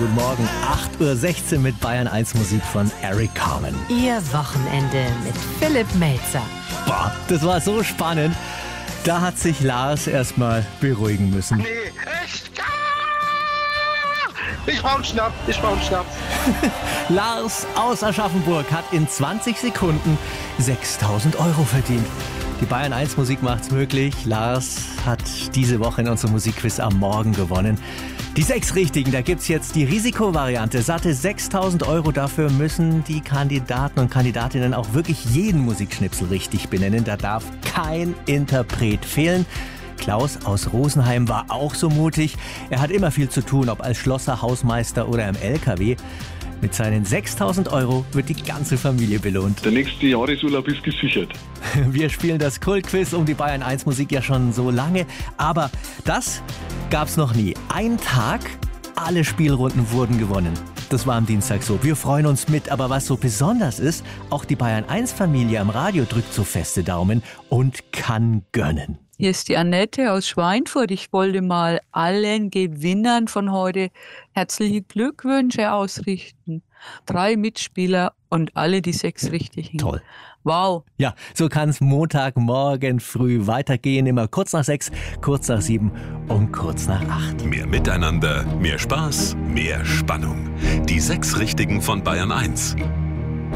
guten Morgen. 8:16 Uhr mit Bayern 1 Musik von Eric Carmen. Ihr Wochenende mit Philipp Melzer. Boah, das war so spannend. Da hat sich Lars erstmal beruhigen müssen. Nee, echt? Ich brauche einen Schnaps. Lars aus Aschaffenburg hat in 20 Sekunden 6.000 € verdient. Die Bayern 1 Musik macht's möglich. Lars hat diese Woche in unserem Musikquiz am Morgen gewonnen. Die 6 Richtigen, da gibt's jetzt die Risikovariante. Satte 6.000 €. Dafür müssen die Kandidaten und Kandidatinnen auch wirklich jeden Musikschnipsel richtig benennen. Da darf kein Interpret fehlen. Klaus aus Rosenheim war auch so mutig. Er hat immer viel zu tun, ob als Schlosser, Hausmeister oder im LKW. Mit seinen 6.000 € wird die ganze Familie belohnt. Der nächste Jahresurlaub ist gesichert. Wir spielen das Kultquiz um die Bayern 1 Musik ja schon so lange. Aber das gab's noch nie. Ein Tag, alle Spielrunden wurden gewonnen. Das war am Dienstag so. Wir freuen uns mit. Aber was so besonders ist, auch die Bayern 1 Familie am Radio drückt so feste Daumen und kann gönnen. Hier ist die Annette aus Schweinfurt. Ich wollte mal allen Gewinnern von heute herzliche Glückwünsche ausrichten. 3 Mitspieler und alle die 6 Richtigen. Toll. Wow. Ja, so kann's Montagmorgen früh weitergehen. Immer kurz nach 6, kurz nach 7 und kurz nach 8. Mehr Miteinander, mehr Spaß, mehr Spannung. Die 6 Richtigen von Bayern 1.